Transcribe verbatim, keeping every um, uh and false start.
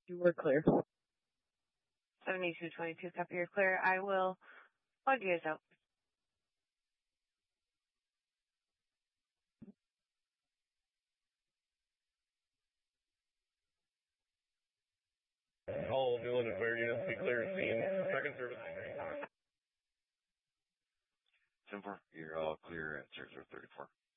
You were clear. seventy-two twenty-two, copy, you're clear. I will plug you guys out. All Newland and Ware units be clear scene. Second service. Simple, you're all clear at zero zero thirty-four.